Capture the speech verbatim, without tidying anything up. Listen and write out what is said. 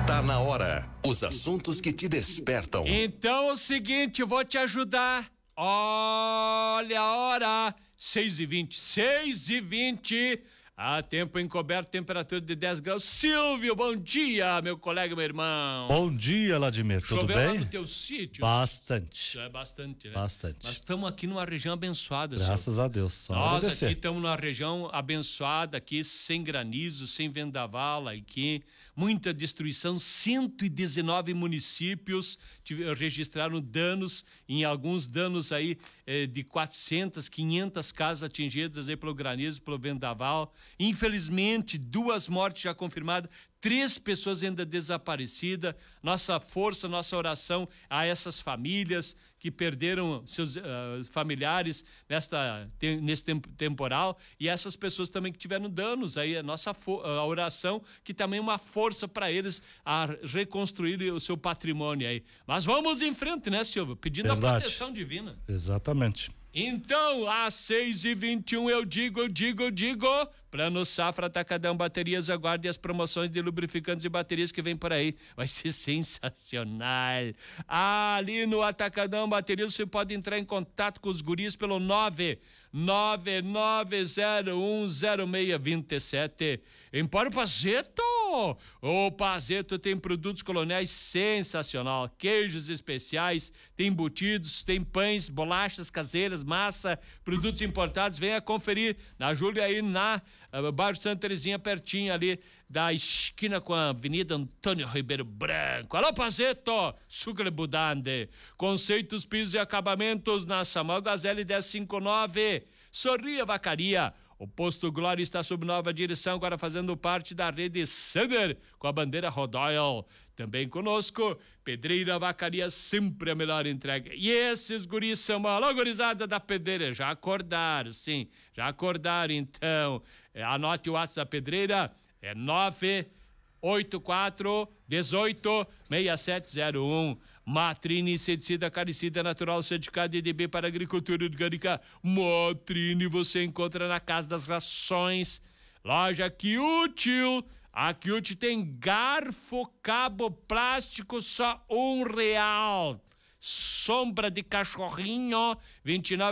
Tá na hora. Os assuntos que te despertam. Então é o seguinte, eu vou te ajudar. Olha a hora. seis e vinte, seis e vinte. Ah, tempo encoberto, temperatura de dez graus. Silvio, bom dia, meu colega, meu irmão. Bom dia, Vladimir, tudo Choveu bem? lá no teu sítio? Bastante. É bastante, né? Bastante. Nós estamos aqui numa região abençoada, Graças Silvio. a Deus. Só Nós agradecer. aqui estamos numa região abençoada, aqui sem granizo, sem vendaval, aqui muita destruição, cento e dezenove municípios tive- registraram danos, em alguns danos aí eh, de quatrocentas, quinhentas casas atingidas aí pelo granizo, pelo vendaval. Infelizmente, duas mortes já confirmadas, três pessoas ainda desaparecidas. Nossa força, nossa oração a essas famílias que perderam seus uh, familiares nesta, tem, nesse tempo, temporal, e essas pessoas também que tiveram danos. Aí a nossa fo- a oração, que também é uma força para eles a reconstruir o seu patrimônio aí. Mas vamos em frente, né, Silvio? Pedindo Verdade. a proteção divina. Exatamente. Então, às seis e vinte e um, eu digo, eu digo, eu digo, Plano Safra Atacadão Baterias, aguarde as promoções de lubrificantes e baterias que vem por aí. Vai ser sensacional. Ah, ali no Atacadão Baterias você pode entrar em contato com os guris pelo nove nove nove zero um zero seis dois sete. Empório Pazeto. O Pazeto tem produtos coloniais sensacional, queijos especiais, tem embutidos, tem pães, bolachas caseiras, massa, produtos importados. Venha conferir na Júlia aí na uh, bairro Santa Terezinha, pertinho ali da esquina com a Avenida Antônio Ribeiro Branco. Alô, Pazeto, sucre budande. Conceitos, pisos e acabamentos na Samuel Gazelle dez cinquenta e nove. Sorria Vacaria. O Posto Glória está sob nova direção, agora fazendo parte da rede Sander, com a bandeira Rodoyle. Também conosco, Pedreira Vacaria, sempre a melhor entrega. E esses guris são uma alô, gurizada da Pedreira. Já acordaram, sim, já acordaram, então. É, anote o WhatsApp da Pedreira, é nove oito quatro um oito seis sete zero um. Matrine, inseticida caricida natural, certificado I D B para agricultura orgânica. Matrine você encontra na Casa das Rações. Loja Quiútil. A Quiútil tem garfo, cabo plástico, só um real. Sombra de cachorrinho, vinte e nove